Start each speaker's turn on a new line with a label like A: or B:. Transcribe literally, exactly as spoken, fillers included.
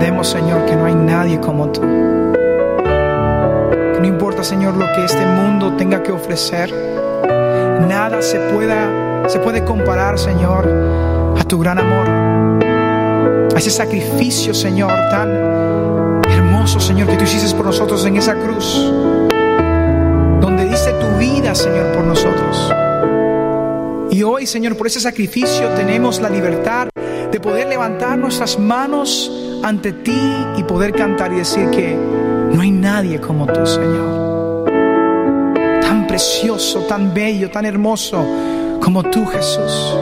A: entendemos, Señor, que no hay nadie como tú. Que no importa, Señor, lo que este mundo tenga que ofrecer, nada se pueda, se puede comparar, Señor, a tu gran amor, a ese sacrificio, Señor, tan hermoso, Señor, que tú hiciste por nosotros en esa cruz, donde diste tu vida, Señor, por nosotros. Y hoy, Señor, por ese sacrificio tenemos la libertad de poder levantar nuestras manos ante ti y poder cantar y decir que no hay nadie como tú, Señor. Tan precioso, tan bello, tan hermoso como tú, Jesús.